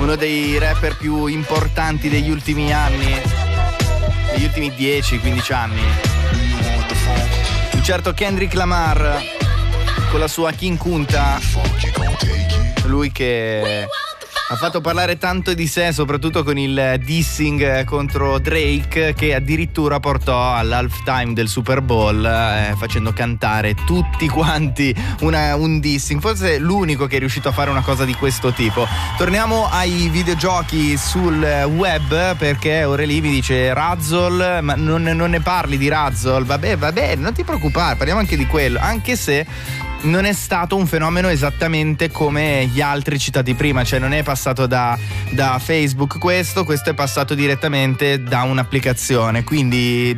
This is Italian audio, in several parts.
uno dei rapper più importanti degli ultimi anni, degli ultimi 10-15 anni. Un certo Kendrick Lamar con la sua King Kunta, lui che ha fatto parlare tanto di sé, soprattutto con il dissing contro Drake, che addirittura portò all'halftime del Super Bowl facendo cantare tutti quanti un dissing. Forse l'unico che è riuscito a fare una cosa di questo tipo. Torniamo ai videogiochi sul web, perché Aureli mi dice Razzle, ma non ne parli di Razzle? Vabbè, non ti preoccupare, parliamo anche di quello, anche se non è stato un fenomeno esattamente come gli altri citati prima, cioè non è passato da Facebook questo è passato direttamente da un'applicazione, quindi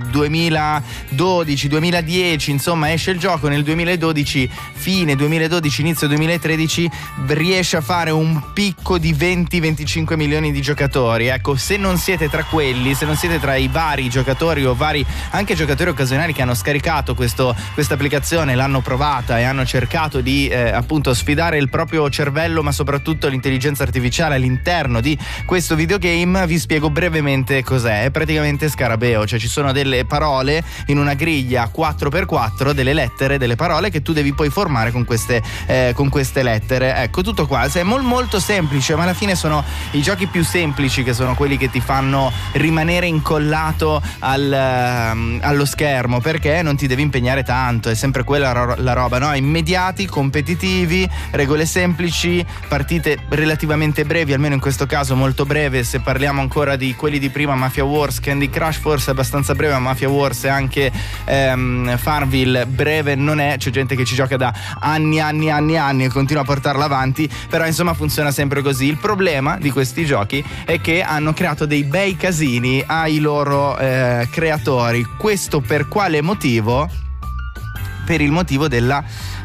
2012-2010 insomma esce il gioco, nel 2012, fine 2012, inizio 2013 riesce a fare un picco di 20-25 milioni di giocatori. Ecco, se non siete tra quelli, se non siete tra i vari giocatori o vari anche giocatori occasionali che hanno scaricato questa applicazione, l'hanno provata e hanno cercato di appunto sfidare il proprio cervello, ma soprattutto l'intelligenza artificiale all'interno di questo videogame, vi spiego brevemente cos'è. È praticamente Scarabeo, cioè ci sono delle parole in una griglia 4x4, delle lettere, delle parole che tu devi poi formare con queste lettere. Ecco, tutto qua è molto semplice, ma alla fine sono i giochi più semplici che sono quelli che ti fanno rimanere incollato allo schermo, perché non ti devi impegnare tanto, è sempre quella la roba, no? Immediati, competitivi, regole semplici, partite relativamente brevi, almeno in questo caso molto breve. Se parliamo ancora di quelli di prima, Mafia Wars, Candy Crush forse è abbastanza breve, ma Mafia Wars e anche Farmville breve non è, c'è gente che ci gioca da anni e continua a portarla avanti, però insomma funziona sempre così. Il problema di questi giochi è che hanno creato dei bei casini ai loro creatori. Questo per quale motivo? Per il motivo della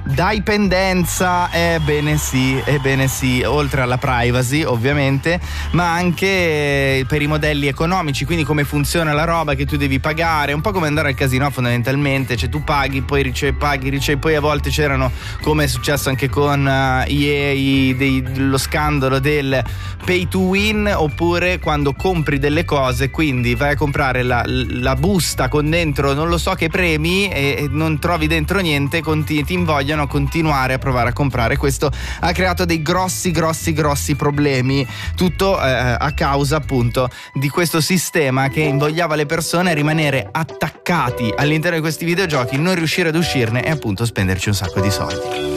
dipendenza. Ebbene sì, oltre alla privacy ovviamente, ma anche per i modelli economici, quindi come funziona la roba che tu devi pagare, un po' come andare al casino fondamentalmente, cioè tu paghi, poi ricevi, poi a volte c'erano, come è successo anche con EA, lo scandalo del pay to win, oppure quando compri delle cose, quindi vai a comprare la busta con dentro non lo so che premi e non trovi dentro niente, ti invogliano a continuare a provare a comprare. Questo ha creato dei grossi problemi, tutto a causa appunto di questo sistema che invogliava le persone a rimanere attaccati all'interno di questi videogiochi, non riuscire ad uscirne e appunto spenderci un sacco di soldi.